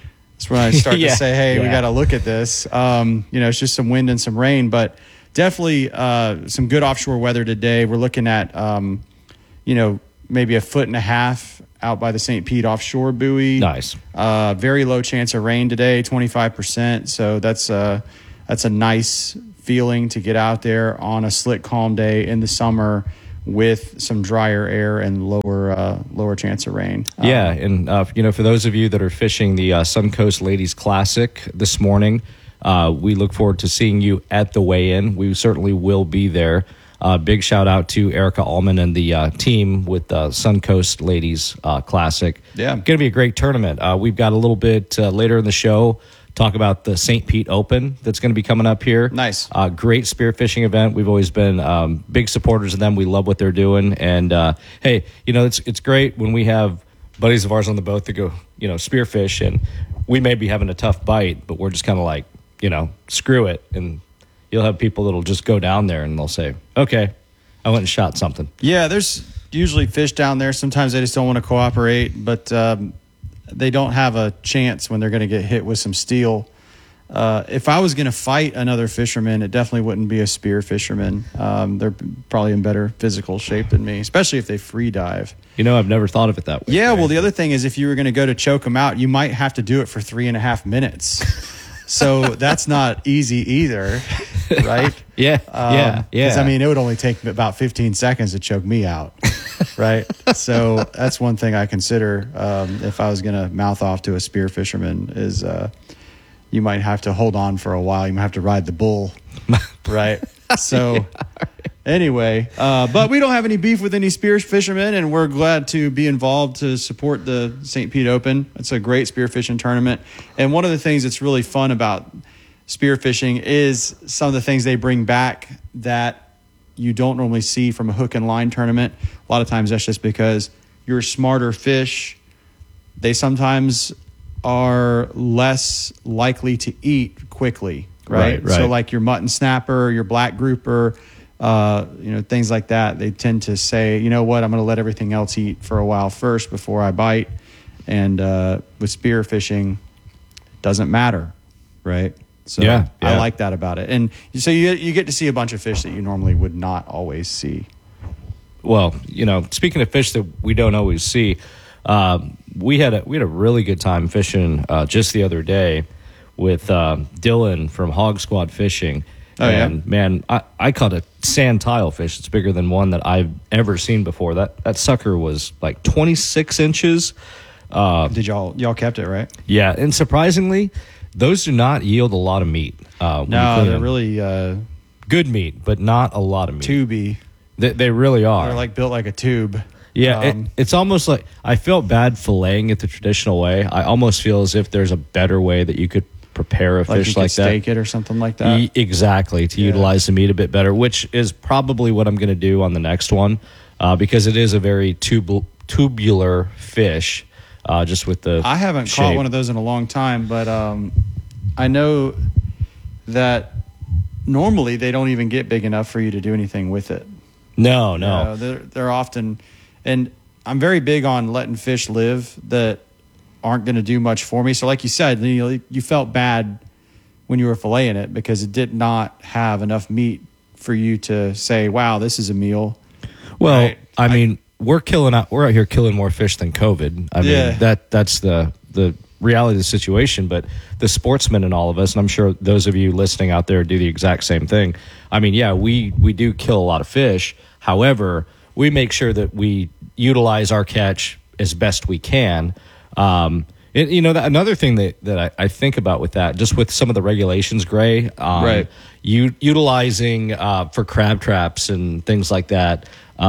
to say, hey, we got to look at this. It's just some wind and some rain, but definitely some good offshore weather today. We're looking at, maybe 1.5 feet out by the St. Pete offshore buoy. Nice. Very low chance of rain today, 25%. So that's a nice feeling to get out there on a slick, calm day in the summer with some drier air and lower chance of rain. And for those of you that are fishing the Suncoast Ladies Classic this morning, we look forward to seeing you at the weigh-in. We certainly will be there. Big shout out to Erica Allman and the team with the Suncoast Ladies Classic. Yeah. Going to be a great tournament. We've got a little bit later in the show, talk about the St. Pete Open that's going to be coming up here. Nice. Great spearfishing event. We've always been big supporters of them. We love what they're doing. And, hey, it's great when we have buddies of ours on the boat that go, spearfish, and we may be having a tough bite, but we're just kind of like, screw it. And you'll have people that'll just go down there and they'll say, okay, I went and shot something. Yeah, there's usually fish down there. Sometimes they just don't want to cooperate, but they don't have a chance when they're going to get hit with some steel. If I was going to fight another fisherman, it definitely wouldn't be a spear fisherman. They're probably in better physical shape than me, especially if they free dive. I've never thought of it that way. Yeah, right? Well, the other thing is if you were going to go to choke them out, you might have to do it for 3.5 minutes. So that's not easy either, right? Yeah. Because, it would only take about 15 seconds to choke me out, right? So that's one thing I consider if I was going to mouth off to a spear fisherman is, you might have to hold on for a while. You might have to ride the bull, right? So anyway, but we don't have any beef with any spear fishermen, and we're glad to be involved to support the St. Pete Open. It's a great spearfishing tournament. And one of the things that's really fun about spearfishing is some of the things they bring back that you don't normally see from a hook and line tournament. A lot of times that's just because you're smarter fish. They sometimes are less likely to eat quickly, right? So like your mutton snapper, your black grouper, things like that, they tend to say, you know what, I'm going to let everything else eat for a while first before I bite. And with spear fishing, it doesn't matter, right? So I like that about it. And so you get to see a bunch of fish that you normally would not always see. Well, speaking of fish that we don't always see, we had a really good time fishing just the other day with Dylan from Hog Squad Fishing. And man, I caught a sand tile fish. It's bigger than one that I've ever seen before. That sucker was like 26 inches. Did y'all kept it, right? Yeah, and surprisingly, those do not yield a lot of meat. No, they're really good meat, but not a lot of meat. Tubey. They really are. They're like built like a tube. Yeah, it's almost like I felt bad filleting it the traditional way. I almost feel as if there's a better way that you could prepare a fish like that. Steak it or something like that. Exactly, to utilize the meat a bit better, which is probably what I'm going to do on the next one, because it is a very tubular fish. Just with the I haven't shape. caught one of those in a long time, but I know that normally they don't even get big enough for you to do anything with it. No. They're often, and I'm very big on letting fish live that aren't going to do much for me. So like you said, you felt bad when you were filleting it because it did not have enough meat for you to say, wow, this is a meal. Well, right? I mean, we're out here killing more fish than COVID. I mean, that's the reality of the situation. But the sportsmen in all of us, and I'm sure those of you listening out there do the exact same thing. I mean, yeah, we do kill a lot of fish. However, we make sure that we utilize our catch as best we can. Another thing that I think about with that, just with some of the regulations, Gray, utilizing for crab traps and things like that.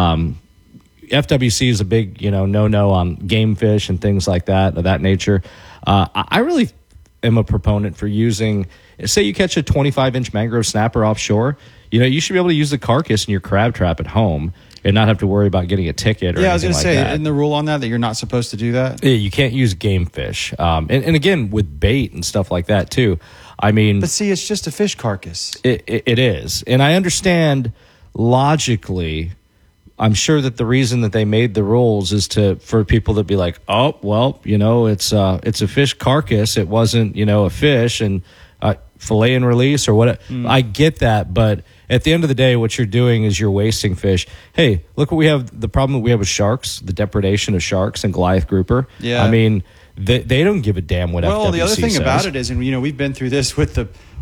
FWC is a big, no on game fish and things like that, of that nature. I really am a proponent for using, say you catch a 25-inch mangrove snapper offshore, you should be able to use the carcass in your crab trap at home and not have to worry about getting a ticket or anything like that. Yeah, I was going to say, isn't the rule on that you're not supposed to do that? Yeah, you can't use game fish. And again, with bait and stuff like that, too. I mean... But see, it's just a fish carcass. It is. And I understand logically... I'm sure that the reason that they made the rules is for people to be like, oh, well, it's a fish carcass. It wasn't, a fish and fillet and release or what. I get that, but at the end of the day, what you're doing is you're wasting fish. Hey, look what we have. The problem that we have with sharks, the depredation of sharks and Goliath grouper. Yeah. I mean, they don't give a damn what FWC says. Well, the other thing about it is, and we've been through this with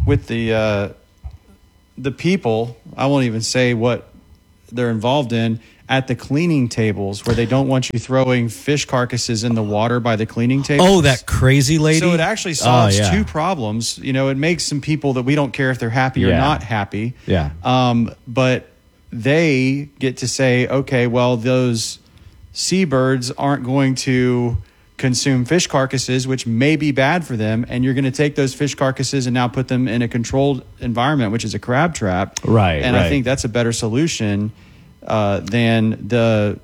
the people. I won't even say what they're involved in at the cleaning tables where they don't want you throwing fish carcasses in the water by the cleaning tables. Oh, that crazy lady. So it actually solves two problems. It makes some people that we don't care if they're happy or not happy. Yeah. But they get to say, okay, well, those seabirds aren't going to consume fish carcasses, which may be bad for them, and you're going to take those fish carcasses and now put them in a controlled environment, which is a crab trap. Right. And I think that's a better solution than the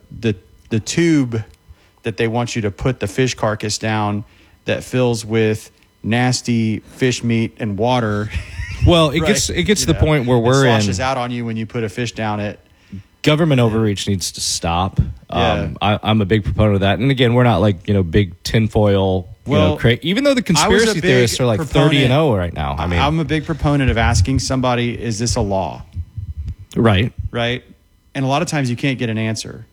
tube that they want you to put the fish carcass down that fills with nasty fish meat and water. Well, it gets to the point where we're it sloshes out on you when you put a fish down it. Government overreach needs to stop. I'm a big proponent of that. And again, we're not like, big tinfoil, even though the conspiracy theorists are like 30-0 right now. I mean, I'm a big proponent of asking somebody, is this a law? Right. Right. And a lot of times you can't get an answer.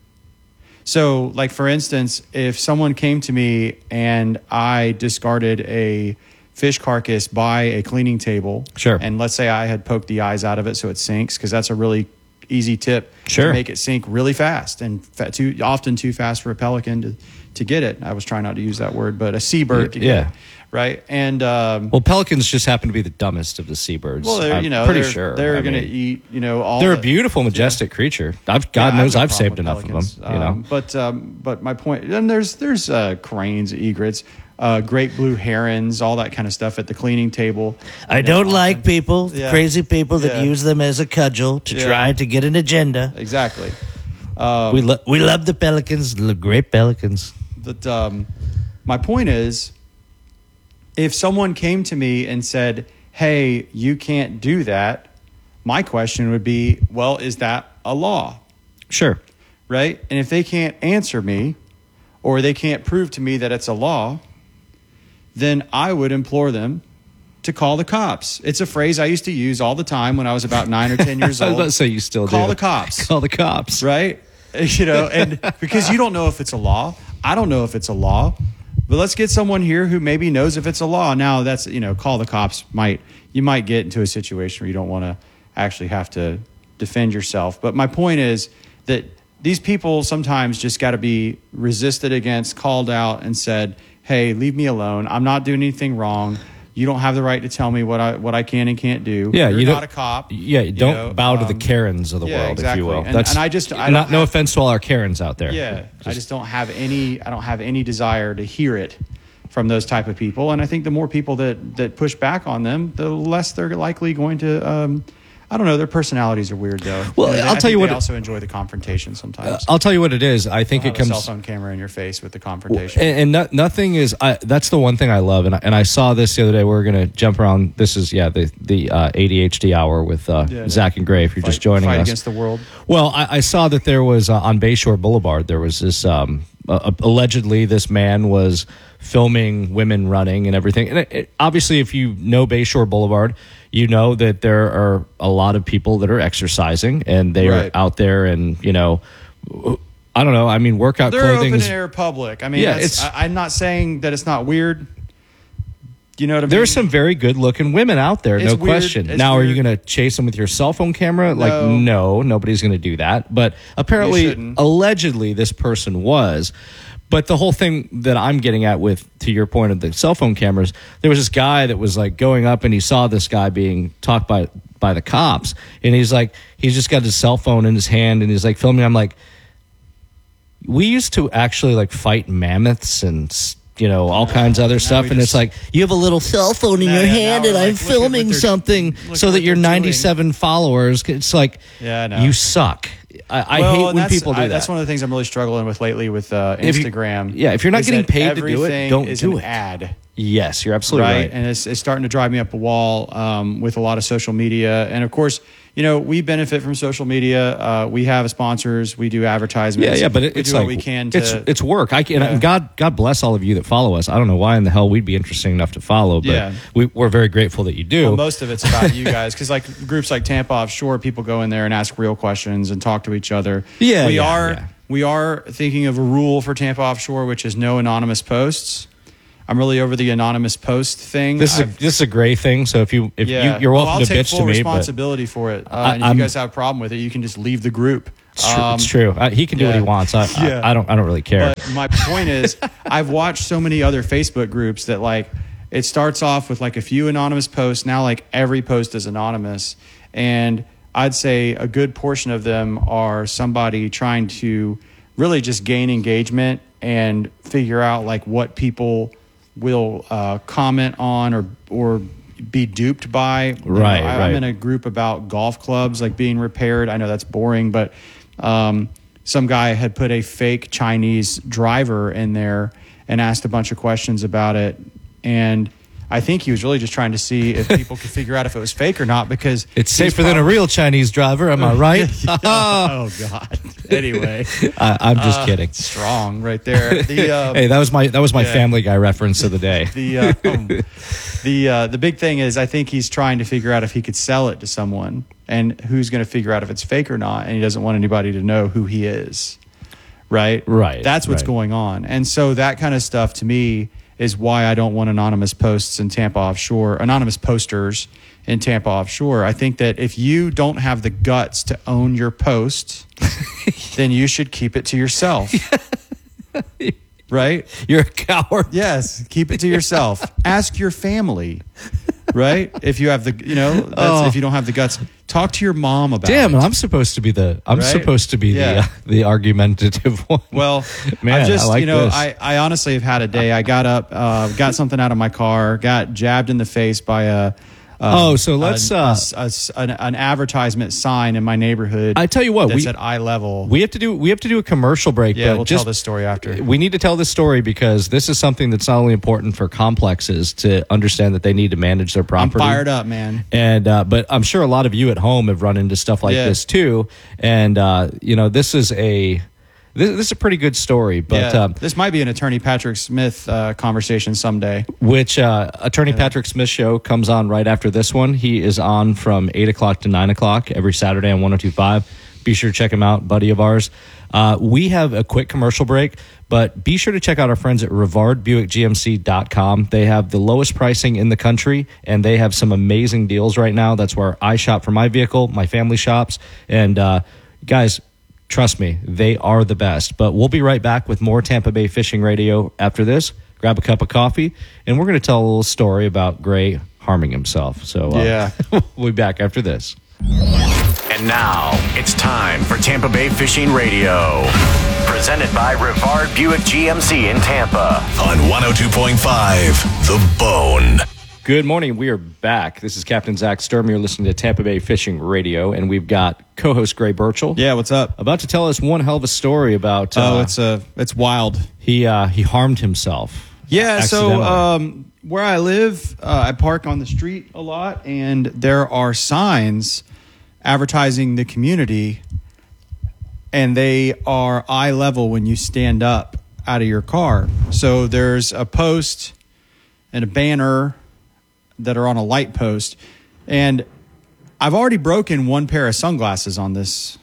So, like, for instance, if someone came to me and I discarded a fish carcass by a cleaning table. Sure. And let's say I had poked the eyes out of it so it sinks, because that's a really easy tip Sure. to make it sink really fast and often too fast for a pelican to get it. I was trying not to use that word, but a seabird to get it, right? And well, pelicans just happen to be the dumbest of the seabirds. well, I'm pretty sure they're going to eat, all. They're a beautiful, majestic creature. God knows I've saved enough of them. But my point, and there's cranes, egrets, great blue herons, all that kind of stuff at the cleaning table. I don't like people, Yeah. crazy people that Yeah. use them as a cudgel to Yeah. try to get an agenda. Exactly. We love the pelicans, the great pelicans. But my point is, if someone came to me and said, hey, you can't do that, my question would be, well, is that a law? Sure. Right? And if they can't answer me, or they can't prove to me that it's a law, then I would implore them to call the cops. It's a phrase I used to use all the time when I was about 9 or 10 years I was old. about to say you still Call do. the cops. Call the cops. Right? And because you don't know if it's a law. I don't know if it's a law. But let's get someone here who maybe knows if it's a law. Now that's, call the cops. You might get into a situation where you don't want to actually have to defend yourself. But my point is that these people sometimes just got to be resisted against, called out, and said, hey, leave me alone. I'm not doing anything wrong. You don't have the right to tell me what I can and can't do. Yeah, You're you not don't, a cop. Yeah, don't bow to the Karens of the world, exactly. if you will. And I don't no offense to all our Karens out there. Yeah, I just don't have any desire to hear it from those type of people. And I think the more people that push back on them, the less they're likely going to. I don't know. Their personalities are weird, though. Well, I'll tell you what. They also enjoy the confrontation sometimes. I'll tell you what it is. I think it comes. A cell phone camera in your face with the confrontation. Nothing is. That's the one thing I love, and I saw this the other day. We're going to jump around. This is the ADHD hour with Zach and Gray. If you're just joining us, fight against the world. Well, I saw that there was on Bayshore Boulevard. There was this. Allegedly, this man was filming women running and everything. And obviously, if you know Bayshore Boulevard, you know that there are a lot of people that are exercising and they are out there and, I don't know. I mean, workout They're clothing. open air public. I mean, I'm not saying that it's not weird. You know what I mean? There's some very good looking women out there, no weird. question. It's now, weird. are you going to chase them with your cell phone camera? No, nobody's going to do that. But apparently, allegedly, this person was. But the whole thing that I'm getting at to your point of the cell phone cameras, there was this guy that was going up and he saw this guy being talked by the cops. And he's just got his cell phone in his hand and he's filming. I'm like, we used to actually fight mammoths and all kinds of other stuff. And it's you have a little cell phone in your hand and I'm filming something so that your 97 followers, it's you suck. I hate when people do that. That's one of the things I'm really struggling with lately with Instagram. If you're not getting paid to do it, don't do it. Ad. Yes, you're absolutely right. And it's starting to drive me up a wall with a lot of social media. And of course, we benefit from social media. We have sponsors. We do advertisements. Yeah, but we it's do what we can. It's work. God bless all of you that follow us. I don't know why in the hell we'd be interesting enough to follow, but we're very grateful that you do. Well, most of it's about you guys because groups like Tampa Offshore, people go in there and ask real questions and talk to each other. We are thinking of a rule for Tampa Offshore, which is no anonymous posts. I'm really over the anonymous post thing. This is a gray thing. So if you're welcome to bitch to me, I'll take full responsibility for it. And if you guys have a problem with it, you can just leave the group. It's true. He can do what he wants. I don't really care. But my point is, I've watched so many other Facebook groups that it starts off with a few anonymous posts. Now every post is anonymous, and I'd say a good portion of them are somebody trying to really just gain engagement and figure out what people will comment on or be duped by. Right. I'm in a group about golf clubs being repaired. I know that's boring, but some guy had put a fake Chinese driver in there and asked a bunch of questions about it. And I think he was really just trying to see if people could figure out if it was fake or not because it's safer than a real Chinese driver. Am I right? Oh God. Anyway, I'm just kidding. Strong right there. Hey, that was my Family Guy reference of the day. The big thing is I think he's trying to figure out if he could sell it to someone and who's going to figure out if it's fake or not, and he doesn't want anybody to know who he is. Right. Right. That's what's going on, and so that kind of stuff to me is why I don't want anonymous posters in Tampa Offshore. I think that if you don't have the guts to own your post, then you should keep it to yourself. Right? You're a coward. Yes, keep it to yourself. Ask your family, right? If you have if you don't have the guts, talk to your mom about it. Damn, I'm supposed to be the argumentative one. Well, man, I like this. I honestly have had a day. I got up, got something out of my car, got jabbed in the face by an advertisement sign in my neighborhood. I tell you what, that said eye level. We have to do a commercial break. Yeah, but we'll tell this story after. We need to tell this story because this is something that's not only important for complexes to understand that they need to manage their property. I'm fired up, man. And but I'm sure a lot of you at home have run into stuff like this too. And this is a pretty good story, but this might be an Attorney Patrick Smith conversation someday. Which Attorney Patrick Smith show comes on right after this one. He is on from 8 o'clock to 9 o'clock every Saturday on 102.5. Be sure to check him out, buddy of ours. We have a quick commercial break, but be sure to check out our friends at RivardBuickGMC.com. They have the lowest pricing in the country, and they have some amazing deals right now. That's where I shop for my vehicle, my family shops, and guys, trust me, they are the best. But we'll be right back with more Tampa Bay Fishing Radio after this. Grab a cup of coffee, and we're going to tell a little story about Gray harming himself. So we'll be back after this. And now it's time for Tampa Bay Fishing Radio. Presented by Rivard Buick GMC in Tampa on 102.5 The Bone. Good morning. We are back. This is Captain Zach Sturm. You're listening to Tampa Bay Fishing Radio, and we've got co-host Gray Burchell. Yeah, what's up? About to tell us one hell of a story about. It's wild. He harmed himself. Yeah. So where I live, I park on the street a lot, and there are signs advertising the community, and they are eye level when you stand up out of your car. So there's a post and a banner that are on a light post, and I've already broken one pair of sunglasses on this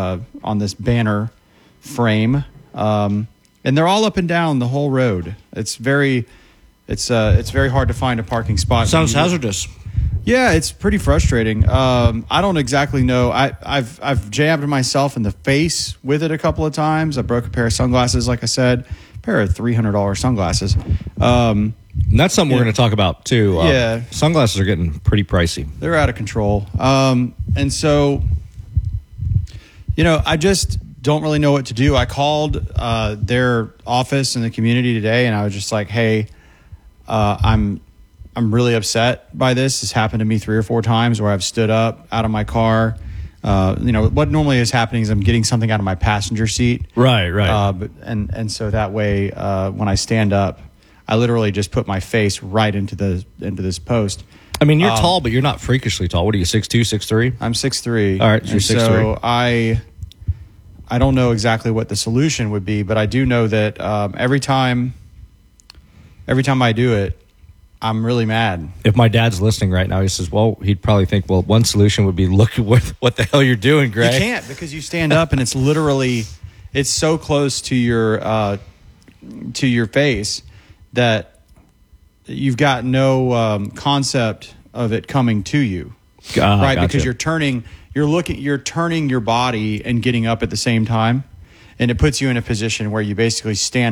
banner frame, and they're all up and down the whole road. It's very hard to find a parking spot. Sounds hazardous. Yeah, it's pretty frustrating. I don't exactly know. I've jammed myself in the face with it a couple of times. I broke a pair of sunglasses, like I said, a pair of $300 sunglasses. And that's something we're going to talk about too. Sunglasses are getting pretty pricey. They're out of control. And so, I just don't really know what to do. I called their office in the community today, and I was just like, hey, I'm really upset by this. This happened to me 3 or 4 times where I've stood up out of my car. What normally is happening is I'm getting something out of my passenger seat. Right. And so that way, when I stand up, I literally just put my face right into this post. I mean, you're tall, but you're not freakishly tall. What are you, 6'2", 6'3"? I'm 6'3". All right, so you're 6'3". So I don't know exactly what the solution would be, but I do know that every time I do it, I'm really mad. If my dad's listening right now, he says, well, he'd probably think, well, one solution would be look at what the hell you're doing, Gray. You can't, because you stand up and it's so close to your face that you've got no concept of it coming to you, right? Gotcha. Because you're turning your body and getting up at the same time, and it puts you in a position where you basically stand